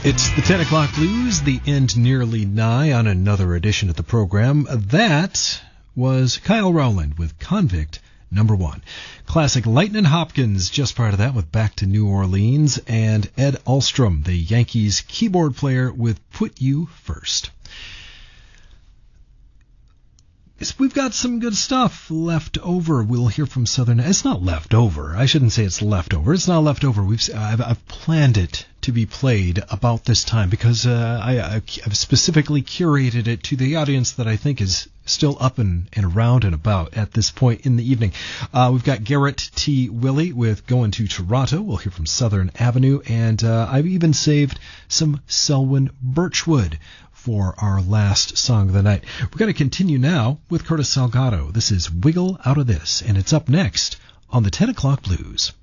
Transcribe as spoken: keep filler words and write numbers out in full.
It's the ten o'clock Blues, the end nearly nigh on another edition of the program. That was Kyle Rowland with Convict Number One. Classic Lightnin' Hopkins, just part of that with Back to New Orleans, and Ed Alstrom, the Yankees keyboard player, with Put You First. We've got some good stuff left over. We'll hear from Southern. It's not left over. I shouldn't say it's left over. It's not left over. We've I've, I've planned it to be played about this time because uh, I, I've specifically curated it to the audience that I think is still up and, and around and about at this point in the evening. Uh, we've got Garrett T. Willey with Going to Toronto. We'll hear from Southern Avenue, and uh, I've even saved some Selwyn Birchwood for our last song of the night. We're going to continue now with Curtis Salgado. This is Wiggle Out of This, and it's up next on the ten o'clock Blues.